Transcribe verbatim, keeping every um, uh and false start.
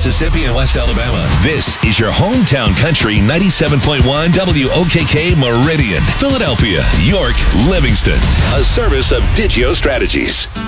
Mississippi, and West Alabama. This is your hometown country ninety-seven point one W O K K Meridian, Philadelphia, York, Livingston. A service of Digio Strategies.